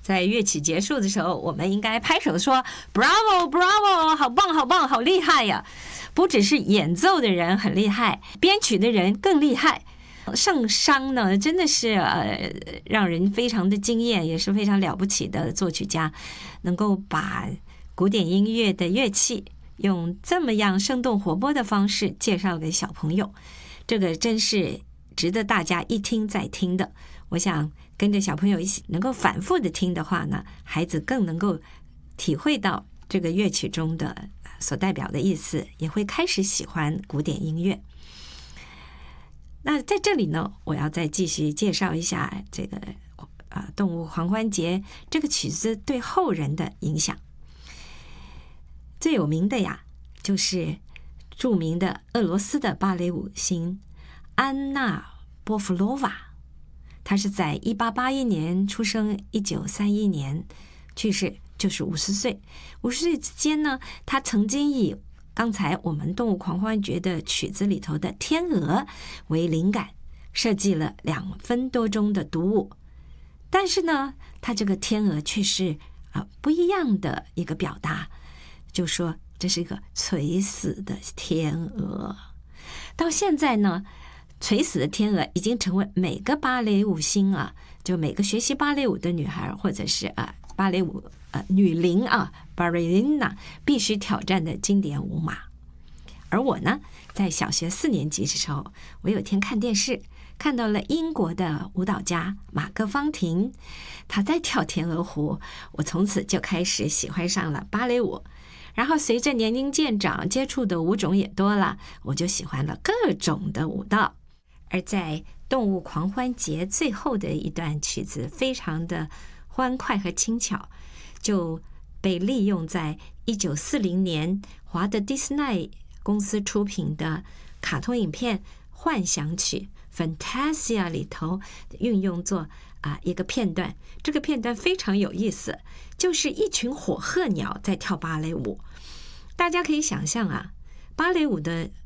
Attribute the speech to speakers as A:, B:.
A: 在乐曲结束的时候，我们应该拍手说 Bravo Bravo， 好棒好棒，好厉害呀！不只是演奏的人很厉害，编曲的人更厉害。圣桑呢，真的是让人非常的惊艳，也是非常了不起的作曲家，能够把古典音乐的乐器用这么样生动活泼的方式介绍给小朋友，这个真是值得大家一听再听的。我想跟着小朋友一起能够反复的听的话呢，孩子更能够体会到这个乐曲中的所代表的意思，也会开始喜欢古典音乐。那在这里呢，我要再继续介绍一下这个动物狂欢节这个曲子对后人的影响。最有名的呀，就是著名的俄罗斯的芭蕾舞星安娜波夫洛娃。她是在1881年出生，1931年去世，就是50岁。50岁之间呢，她曾经以刚才我们动物狂欢节的曲子里头的天鹅为灵感，设计了2分多钟的独舞。但是呢，它这个天鹅却是不一样的一个表达，就说这是一个垂死的天鹅。到现在呢，垂死的天鹅已经成为每个芭蕾舞星就每个学习芭蕾舞的女孩，或者是芭蕾舞女伶ballerina 必须挑战的经典舞码。而我呢，在小学4年级的时候，我有天看电视，看到了英国的舞蹈家马克芳婷，他在跳天鹅湖，我从此就开始喜欢上了芭蕾舞。然后随着年龄渐长，接触的舞种也多了，我就喜欢了各种的舞蹈。而在动物狂欢节最后的一段曲子，非常的欢快和轻巧，就被利用在1940年华特迪士尼公司出品的卡通影片《幻想曲》Fantasia 里头运用作一个片段。这个片段非常有意思，就是一群火鹤鸟在跳芭蕾舞。大家可以想象芭蕾舞的